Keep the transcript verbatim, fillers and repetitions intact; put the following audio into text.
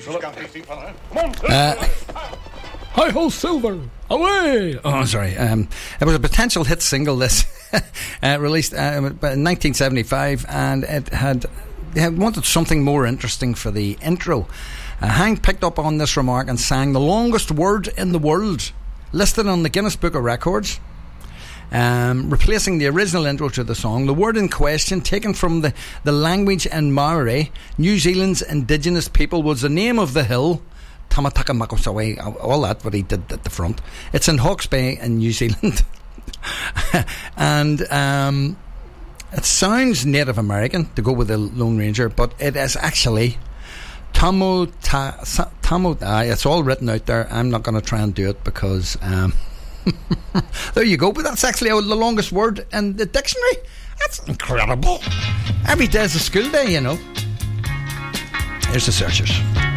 Uh, Hi ho silver, away! Oh, sorry. Um, it was a potential hit single. This uh, released uh, in nineteen seventy-five, and it had they had wanted something more interesting for the intro. Uh, Hank picked up on this remark and sang the longest word in the world, listed on the Guinness Book of Records. Um, replacing the original intro to the song. The word in question, taken from the, the language in Maori, New Zealand's indigenous people, was the name of the hill, Tamataka Makosawe, all that, what he did at the front. It's in Hawke's Bay in New Zealand. and um, it sounds Native American to go with the Lone Ranger, but it is actually Tamu ta, Tamu. Uh, it's all written out there. I'm not going to try and do it because... Um, there you go, but that's actually the longest word in the dictionary. That's incredible. Every day is a school day, you know. Here's the Searchers.